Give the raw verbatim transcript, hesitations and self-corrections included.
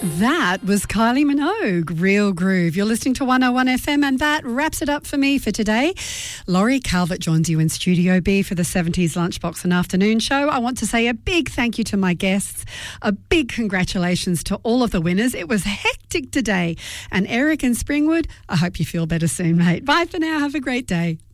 That was Kylie Minogue, Real Groove. You're listening to one oh one F M, and that wraps it up for me for today. Laurie Calvert joins you in Studio B for the seventies Lunchbox and Afternoon Show. I want to say a big thank you to my guests, a big congratulations to all of the winners. It was hectic today. And Eric and Springwood, I hope you feel better soon, mate. Bye for now. Have a great day.